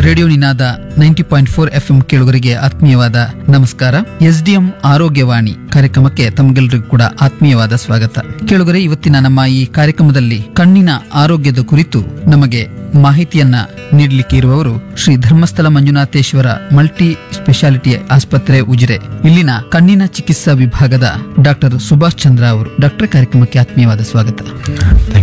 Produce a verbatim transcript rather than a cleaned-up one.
Radio ನಿನಾದ ninety point four F M ಕೇಳುಗರಿಗೆ ಆತ್ಮೀಯವಾದ ನಮಸ್ಕಾರ. ಎಸ್ ಡಿ ಎಂ ಆರೋಗ್ಯವಾಣಿ ಕಾರ್ಯಕ್ರಮಕ್ಕೆ ತಮಗೆಲ್ಲರಿಗೂ ಕೂಡ ಆತ್ಮೀಯವಾದ ಸ್ವಾಗತ. ಕೇಳುಗರೆ, ಇವತ್ತಿನ ನಮ್ಮ ಈ ಕಾರ್ಯಕ್ರಮದಲ್ಲಿ ಕಣ್ಣಿನ ಆರೋಗ್ಯದ ಕುರಿತು ನಮಗೆ ಮಾಹಿತಿಯನ್ನ ನೀಡಲಿಕ್ಕೆ ಇರುವವರು ಶ್ರೀ ಧರ್ಮಸ್ಥಳ ಮಂಜುನಾಥೇಶ್ವರ ಮಲ್ಟಿ ಸ್ಪೆಷಾಲಿಟಿ ಆಸ್ಪತ್ರೆ ಉಜಿರೆ ಇಲ್ಲಿನ ಕಣ್ಣಿನ ಚಿಕಿತ್ಸಾ ವಿಭಾಗದ ಡಾಕ್ಟರ್ ಸುಭಾಷ್ ಚಂದ್ರ ಅವರು. ಡಾಕ್ಟರ್, ಕಾರ್ಯಕ್ರಮಕ್ಕೆ ಆತ್ಮೀಯವಾದ ಸ್ವಾಗತ.